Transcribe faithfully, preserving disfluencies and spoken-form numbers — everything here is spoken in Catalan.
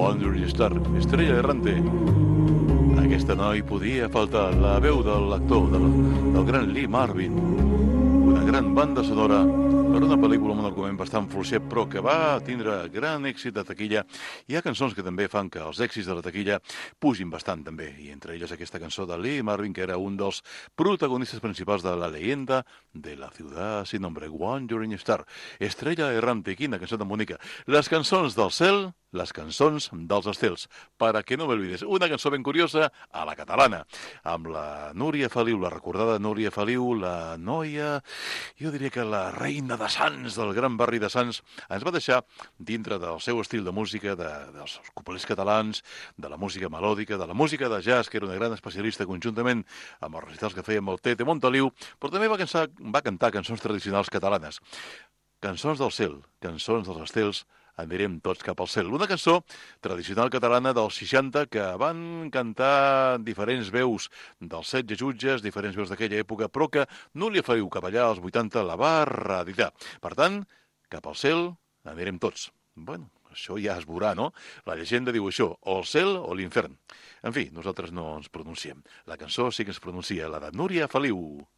Wandering Star, estrella errante. Aquesta no hi podia faltar, la veu de l'actor, del, del gran Lee Marvin. Una gran banda sonora per una pel·lícula amb un argument bastant fluixet, però que va tindre gran èxit de taquilla. Hi ha cançons que també fan que els èxits de la taquilla pugin bastant també, i entre elles aquesta cançó de Lee Marvin, que era un dels protagonistes principals de la leyenda de la ciutat sin nombre, Wandering Star, estrella errante. Quina cançó tan bonica. Les cançons del cel, les cançons dels estels. Para que no m'olvides, una cançó ben curiosa a la catalana, amb la Núria Feliu, la recordada Núria Feliu, la noia, jo diria que la reina de Sants, del gran barri de Sants, ens va deixar dintre del seu estil de música, de, dels copulers catalans, de la música melòdica, de la música de jazz, que era una gran especialista conjuntament amb els recitals que feia amb el Tete Montoliu, però també va, cansar, va cantar cançons tradicionals catalanes. Cançons del cel, cançons dels estels, anirem tots cap al cel. Una cançó tradicional catalana dels seixanta que van cantar diferents veus dels setze jutges, diferents veus d'aquella època, però que Núria Feliu Capellà als vuitanta la va reeditar. Per tant, cap al cel anirem tots. Bueno, això ja es veurà, no? La llegenda diu això, o el cel o l'infern. En fi, nosaltres no ens pronunciem. La cançó sí que es pronuncia, la de Núria Feliu.